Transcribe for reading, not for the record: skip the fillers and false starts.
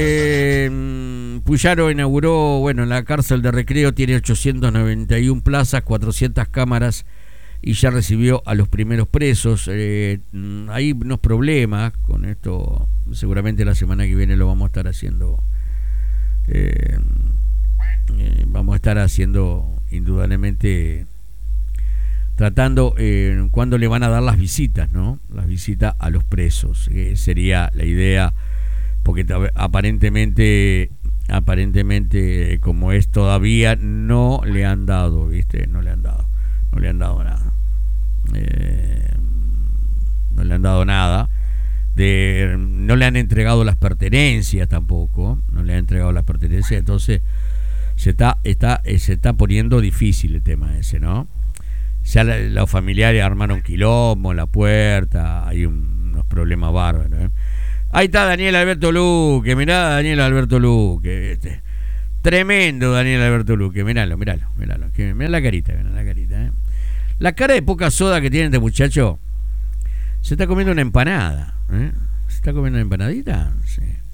Puyaro inauguró, bueno, la cárcel de Recreo tiene 891 plazas, 400 cámaras y ya recibió a los primeros presos. Hay unos problemas con esto, seguramente la semana que viene lo vamos a estar haciendo. Vamos a estar haciendo indudablemente tratando cuándo le van a dar las visitas, ¿no? Las visitas a los presos, sería la idea, porque aparentemente como es todavía no le han dado, ¿viste? No le han dado nada. No le han dado nada. No le han entregado las pertenencias tampoco, entonces se está poniendo difícil el tema ese, ¿no? Ya los familiares armaron quilombo en la puerta, hay unos problemas bárbaros, ¿eh? Ahí está Daniel Alberto Luque, mirá Daniel Alberto Luque, tremendo Daniel Alberto Luque, miralo, mirá la carita, ¿eh? La cara de poca soda que tiene este muchacho. Se está comiendo una empanada, ¿eh? ¿Se está comiendo una empanadita? Sí.